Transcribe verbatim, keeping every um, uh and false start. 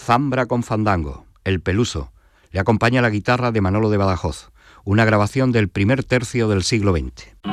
Zambra con fandango, El Peluso. Le acompaña la guitarra de Manolo de Badajoz, una grabación del primer tercio del siglo veinte.